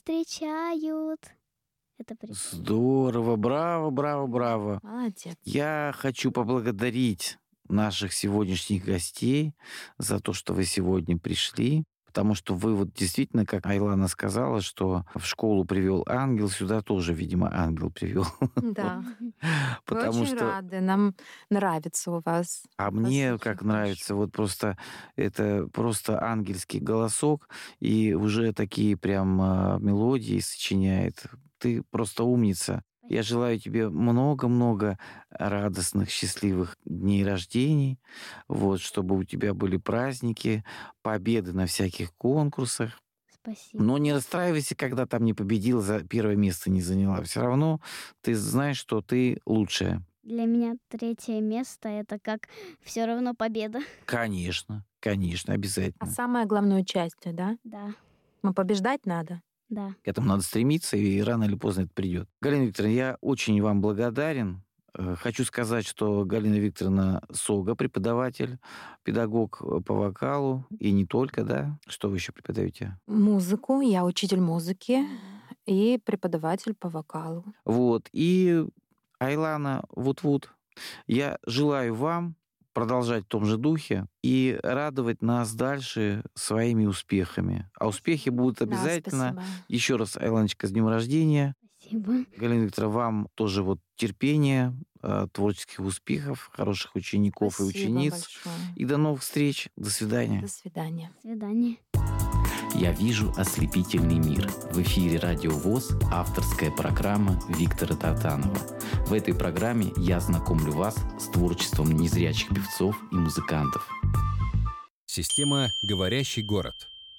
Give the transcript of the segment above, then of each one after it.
встречают. Это прикольно. Здорово, браво, браво, браво. Молодец. Я хочу поблагодарить наших сегодняшних гостей за то, что вы сегодня пришли. Потому что вы вот действительно, как Айлана сказала, что в школу привел ангел, сюда тоже, видимо, ангел привел. Да. Мы Потому очень что... рады. Нам нравится у вас. А У вас мне очень как хорошо. нравится, вот просто это просто ангельский голосок, и уже такие прям мелодии сочиняет. Ты просто умница. Я желаю тебе много-много радостных, счастливых дней рождений, вот, чтобы у тебя были праздники, победы на всяких конкурсах. Спасибо. Но не расстраивайся, когда там не победила, за первое место не заняла. Все равно ты знаешь, что ты лучшая. Для меня 3 место — это как все равно победа. Конечно, конечно, А обязательно. самое главное участие, да? Да, Мы побеждать надо. да. К этому надо стремиться, и рано или поздно это придет. Галина Викторовна, я очень вам благодарен. Хочу сказать, что Галина Викторовна Сога, преподаватель, педагог по вокалу, и не только, да? Что вы еще преподаете? Музыку. Я учитель музыки и преподаватель по вокалу. Вот, и Айлана Вуд-Вуд, я желаю вам продолжать в том же духе и радовать нас дальше своими успехами. А успехи будут Да, обязательно. спасибо. Еще раз, Айланочка, с днем рождения. Спасибо. Галина Викторовна, вам тоже вот терпения, творческих успехов, хороших учеников и Спасибо учениц. большое. И до новых встреч. До свидания. До свидания. До свидания. «Я вижу ослепительный мир». В эфире «Радио ВОС» авторская программа Виктора Тартанова. В этой программе я знакомлю вас с творчеством незрячих певцов и музыкантов. Система «Говорящий город».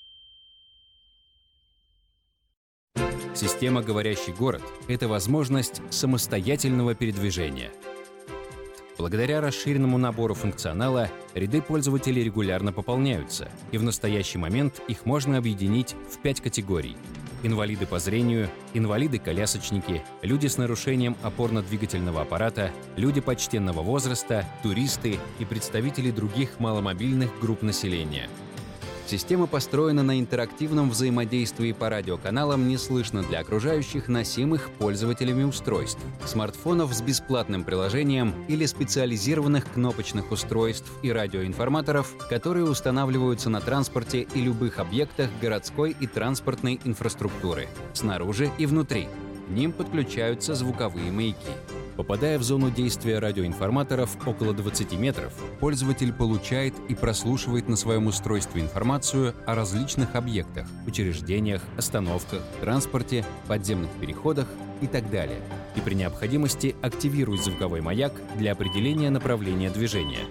Система «Говорящий город» — это возможность самостоятельного передвижения. Благодаря расширенному набору функционала ряды пользователей регулярно пополняются, и в настоящий момент их можно объединить в 5 категорий. Инвалиды по зрению, инвалиды-колясочники, люди с нарушением опорно-двигательного аппарата, люди почтенного возраста, туристы и представители других маломобильных групп населения. Система построена на интерактивном взаимодействии по радиоканалам «Не слышно для окружающих», носимых пользователями устройств, смартфонов с бесплатным приложением или специализированных кнопочных устройств и радиоинформаторов, которые устанавливаются на транспорте и любых объектах городской и транспортной инфраструктуры, снаружи и внутри. К ним подключаются звуковые маяки. Попадая в зону действия радиоинформаторов около 20 метров, пользователь получает и прослушивает на своем устройстве информацию о различных объектах, учреждениях, остановках, транспорте, подземных переходах и так далее. И при необходимости активирует звуковой маяк для определения направления движения.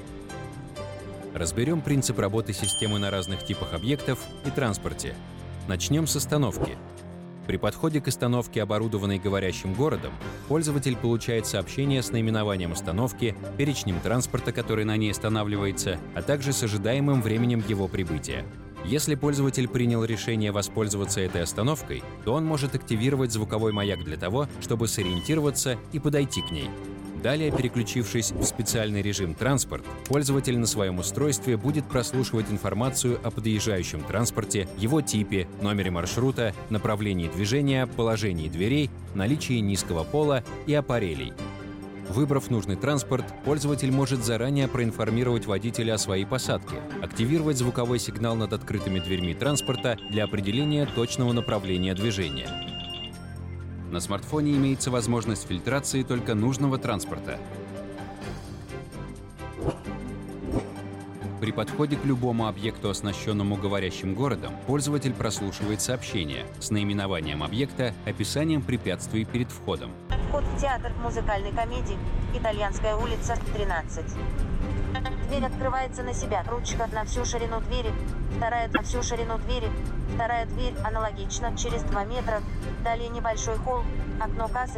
Разберем принцип работы системы на разных типах объектов и транспорте. Начнем с остановки. При подходе к остановке, оборудованной говорящим городом, пользователь получает сообщение с наименованием остановки, перечнем транспорта, который на ней останавливается, а также с ожидаемым временем его прибытия. Если пользователь принял решение воспользоваться этой остановкой, то он может активировать звуковой маяк для того, чтобы сориентироваться и подойти к ней. Далее, переключившись в специальный режим «Транспорт», пользователь на своем устройстве будет прослушивать информацию о подъезжающем транспорте, его типе, номере маршрута, направлении движения, положении дверей, наличии низкого пола и аппарелей. Выбрав нужный транспорт, пользователь может заранее проинформировать водителя о своей посадке, активировать звуковой сигнал над открытыми дверьми транспорта для определения точного направления движения. На смартфоне имеется возможность фильтрации только нужного транспорта. При подходе к любому объекту, оснащенному говорящим городом, пользователь прослушивает сообщение с наименованием объекта, описанием препятствий перед входом. Вход в театр музыкальной комедии «Итальянская улица, 13». Дверь открывается на себя. Ручка на всю ширину двери. Вторая на всю ширину двери. Вторая дверь аналогично через 2 метра. Далее небольшой холл. Окно кассы.